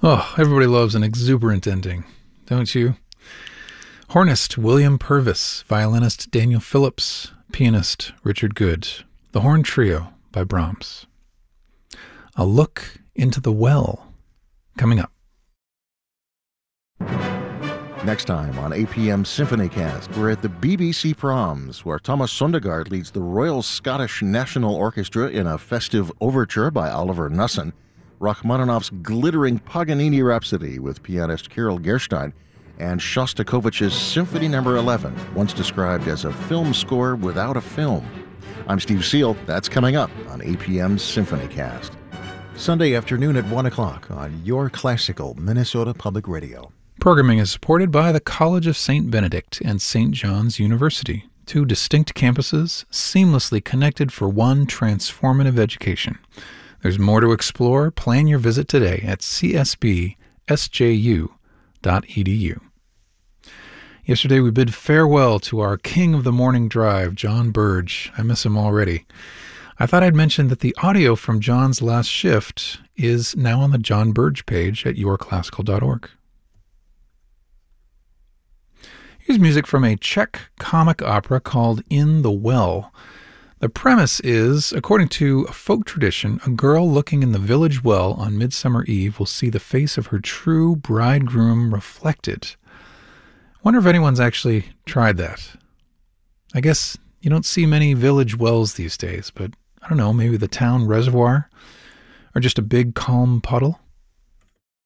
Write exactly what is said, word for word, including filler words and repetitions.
Oh, everybody loves an exuberant ending, don't you? Hornist William Purvis, violinist Daniel Phillips, pianist Richard Good. The Horn Trio by Brahms. A Look into the Well, coming up. Next time on A P M Symphonycast, we're at the B B C Proms, where Thomas Sondergaard leads the Royal Scottish National Orchestra in a festive overture by Oliver Nussin, Rachmaninoff's glittering Paganini Rhapsody with pianist Kirill Gerstein, and Shostakovich's Symphony Number eleven, once described as a film score without a film. I'm Steve Seal. That's coming up on A P M Symphonycast. Sunday afternoon at one o'clock on Your Classical Minnesota Public Radio. Programming is supported by the College of Saint Benedict and Saint John's University, two distinct campuses seamlessly connected for one transformative education. There's more to explore. Plan your visit today at c s b s j u dot e d u. Yesterday we bid farewell to our king of the morning drive, John Burge. I miss him already. I thought I'd mention that the audio from John's last shift is now on the John Burge page at your classical dot org. Here's music from a Czech comic opera called In the Well. The premise is, according to a folk tradition, a girl looking in the village well on Midsummer Eve will see the face of her true bridegroom reflected. Wonder if anyone's actually tried that. I guess you don't see many village wells these days, but I don't know, maybe the town reservoir or just a big calm puddle.